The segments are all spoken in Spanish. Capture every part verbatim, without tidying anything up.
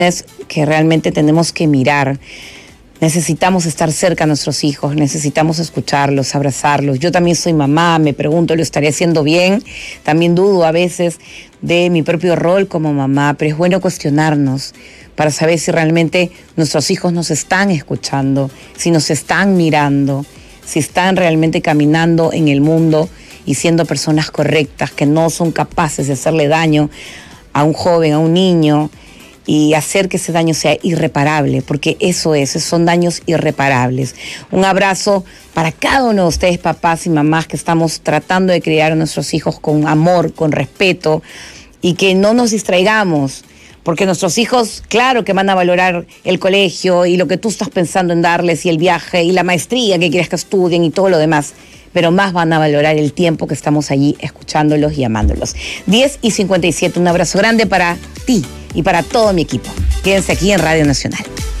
Es que realmente tenemos que mirar. Necesitamos estar cerca a nuestros hijos, necesitamos escucharlos, abrazarlos. Yo también soy mamá, me pregunto, ¿lo estaré haciendo bien? También dudo a veces de mi propio rol como mamá, pero es bueno cuestionarnos para saber si realmente nuestros hijos nos están escuchando, si nos están mirando, si están realmente caminando en el mundo y siendo personas correctas, que no son capaces de hacerle daño a un joven, a un niño, y hacer que ese daño sea irreparable, porque eso es, son daños irreparables. Un abrazo para cada uno de ustedes, papás y mamás, que estamos tratando de criar a nuestros hijos con amor, con respeto, y que no nos distraigamos, porque nuestros hijos, claro que van a valorar el colegio y lo que tú estás pensando en darles, y el viaje, y la maestría que quieres que estudien, y todo lo demás, pero más van a valorar el tiempo que estamos allí escuchándolos y amándolos. diez y cincuenta y siete, un abrazo grande para ti y para todo mi equipo. Quédense aquí en Radio Nacional.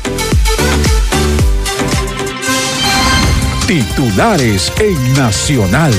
Titulares en Nacional.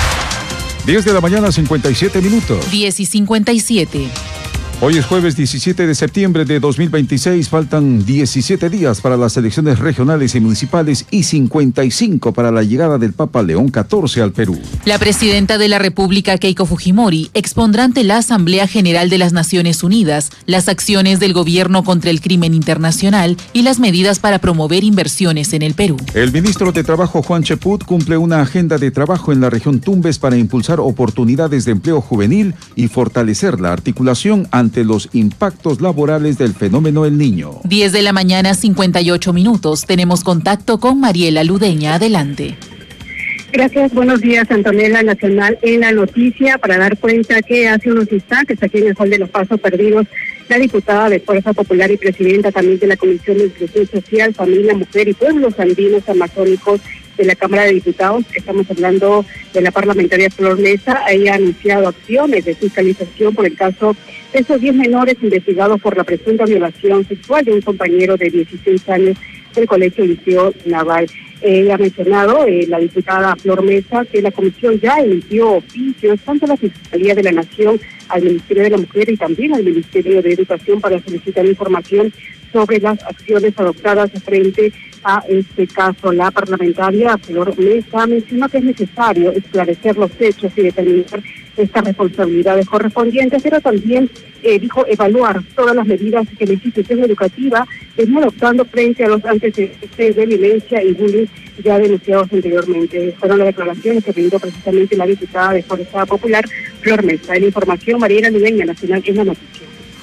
diez de la mañana, cincuenta y siete minutos. diez y cincuenta y siete. Hoy es jueves diecisiete de septiembre de dos mil veintiséis. Faltan diecisiete días para las elecciones regionales y municipales y cincuenta y cinco para la llegada del Papa León catorce al Perú. La presidenta de la República, Keiko Fujimori, expondrá ante la Asamblea General de las Naciones Unidas las acciones del gobierno contra el crimen internacional y las medidas para promover inversiones en el Perú. El ministro de Trabajo, Juan Cheput, cumple una agenda de trabajo en la región Tumbes para impulsar oportunidades de empleo juvenil y fortalecer la articulación ante los impactos laborales del fenómeno El Niño. diez de la mañana, cincuenta y ocho minutos. Tenemos contacto con Mariela Ludeña. Adelante. Gracias, buenos días, Antonella. Nacional en la noticia, para dar cuenta que hace unos instantes aquí en el Hall de los Pasos Perdidos, la diputada de Fuerza Popular y presidenta también de la Comisión de Inclusión Social, Familia, Mujer y Pueblos Andinos Amazónicos de la Cámara de Diputados, estamos hablando de la parlamentaria Flor Mesa. Ella ha anunciado acciones de fiscalización por el caso de esos diez menores investigados por la presunta violación sexual de un compañero de dieciséis años del Colegio Liceo Naval. Ella ha mencionado, eh, la diputada Flor Mesa, que la comisión ya emitió oficios tanto a la Fiscalía de la Nación, al Ministerio de la Mujer y también al Ministerio de Educación para solicitar información sobre las acciones adoptadas frente a este caso. La parlamentaria Flor Mesa mencionó que es necesario esclarecer los hechos y determinar estas responsabilidades correspondientes, pero también eh, dijo evaluar todas las medidas que la institución educativa está adoptando frente a los antecedentes de violencia y bullying ya denunciados anteriormente. Fueron las declaraciones que brindó precisamente la diputada de Fuerza Popular, Flor Mesa. En la información, Mariela Ludeña, Nacional en la noticia.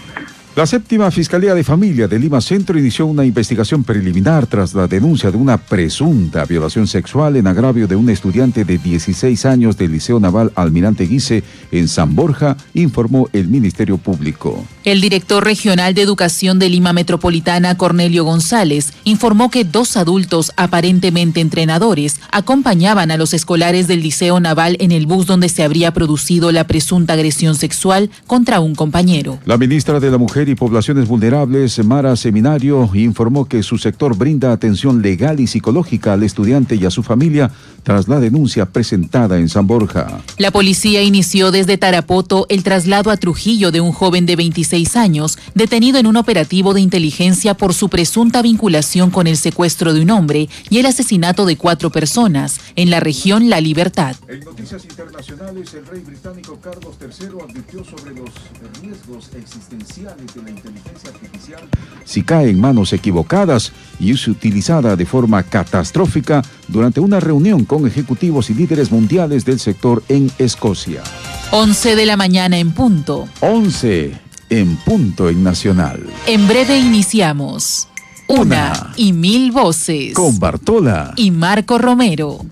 La séptima Fiscalía de Familia de Lima Centro inició una investigación preliminar tras la denuncia de una presunta violación sexual en agravio de un estudiante de dieciséis años del Liceo Naval Almirante Guise en San Borja, informó el Ministerio Público. El director regional de Educación de Lima Metropolitana, Cornelio González, informó que dos adultos, aparentemente entrenadores, acompañaban a los escolares del Liceo Naval en el bus donde se habría producido la presunta agresión sexual contra un compañero. La ministra de la Mujer y Poblaciones Vulnerables, Mara Seminario, informó que su sector brinda atención legal y psicológica al estudiante y a su familia tras la denuncia presentada en San Borja. La policía inició desde Tarapoto el traslado a Trujillo de un joven de veintiséis años detenido en un operativo de inteligencia por su presunta vinculación con el secuestro de un hombre y el asesinato de cuatro personas en la región La Libertad. En noticias internacionales, el rey británico Carlos tercero advirtió sobre los riesgos existenciales de la inteligencia artificial si cae en manos equivocadas y es utilizada de forma catastrófica durante una reunión con ejecutivos y líderes mundiales del sector en Escocia. once de la mañana en punto. once en punto en Nacional. En breve iniciamos. Una, Una y mil voces. Con Bartola y Marco Romero.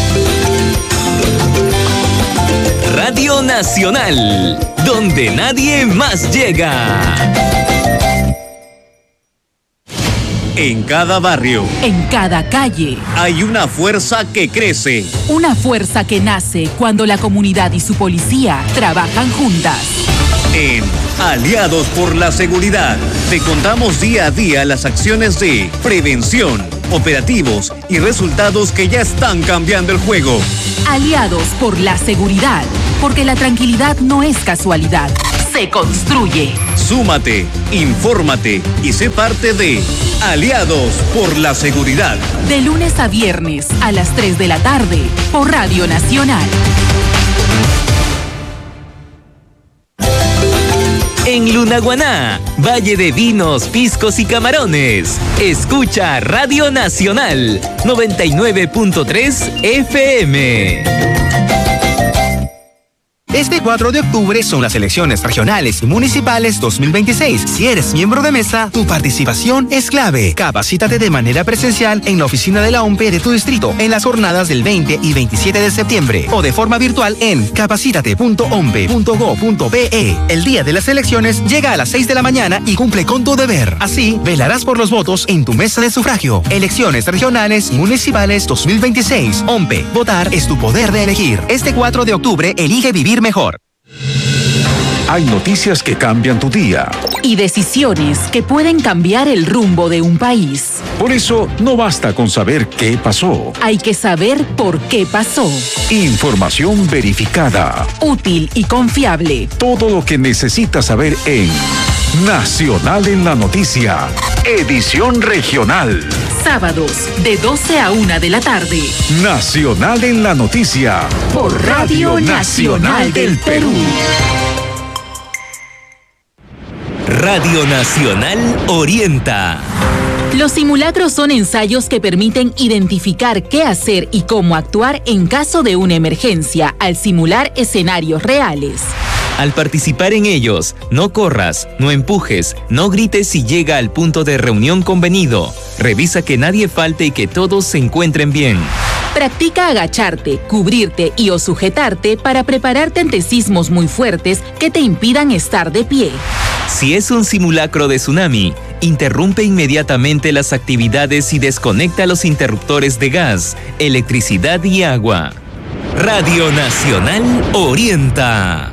Radio Nacional, donde nadie más llega. En cada barrio, en cada calle, hay una fuerza que crece. Una fuerza que nace cuando la comunidad y su policía trabajan juntas. En Aliados por la Seguridad, te contamos día a día las acciones de prevención, operativos y resultados que ya están cambiando el juego. Aliados por la Seguridad, porque la tranquilidad no es casualidad. se construye. Súmate, infórmate y sé parte de Aliados por la Seguridad. De lunes a viernes a las tres de la tarde por Radio Nacional. En Lunaguaná, Valle de Vinos, Piscos y Camarones. Escucha Radio Nacional noventa y nueve punto tres F M. Este cuatro de octubre son las elecciones regionales y municipales dos mil veintiséis. Si eres miembro de mesa, tu participación es clave. Capacítate de manera presencial en la oficina de la O M P E de tu distrito en las jornadas del veinte y veintisiete de septiembre o de forma virtual en capacítate punto ompe punto go punto be. El día de las elecciones llega a las seis de la mañana y cumple con tu deber. Así, velarás por los votos en tu mesa de sufragio. Elecciones regionales y municipales dos mil veintiséis. O M P E. Votar es tu poder de elegir. Este cuatro de octubre, elige vivir mejor. Hay noticias que cambian tu día. Y decisiones que pueden cambiar el rumbo de un país. Por eso, no basta con saber qué pasó. Hay que saber por qué pasó. Información verificada. Útil y confiable. Todo lo que necesitas saber en Nacional en la Noticia. Edición regional. Sábados, de doce a una de la tarde. Nacional en la Noticia. Por Radio Nacional del Perú. Radio Nacional orienta. Los simulacros son ensayos que permiten identificar qué hacer y cómo actuar en caso de una emergencia al simular escenarios reales. Al participar en ellos, no corras, no empujes, no grites si llega al punto de reunión convenido. Revisa que nadie falte y que todos se encuentren bien. Practica agacharte, cubrirte y o sujetarte para prepararte ante sismos muy fuertes que te impidan estar de pie. Si es un simulacro de tsunami, interrumpe inmediatamente las actividades y desconecta los interruptores de gas, electricidad y agua. Radio Nacional orienta.